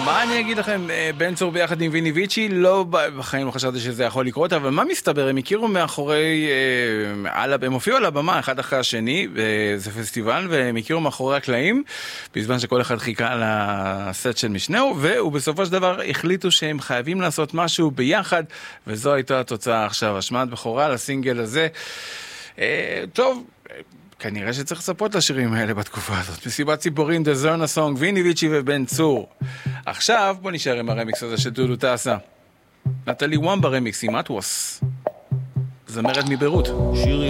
מה אני אגיד לכם, בן צור ביחד עם ויני ויצ'י, לא בחיים לא חשבתי שזה יכול לקרות, אבל מה מסתבר, הם הכירו מאחורי, הם הופיעו על הבמה אחד אחרי השני, זה פסטיבל, והם הכירו מאחורי הקלעים, בזמן שכל אחד חיכה לסט של משנהו, ובסופו של דבר החליטו שהם חייבים לעשות משהו ביחד, וזו הייתה התוצאה עכשיו, השמעת בכורה לסינגל הזה. טוב, כנראה שצריך לצפות לשירים האלה בתקופה הזאת. מסיבת ציפורים, The Zona Song, ויני ויצ'י ובן צור. עכשיו בוא נשאר עם הרמיקס הזה של דודו טסה. נטלי וואם ברמיקס עם אטווס. זמרת מביירות.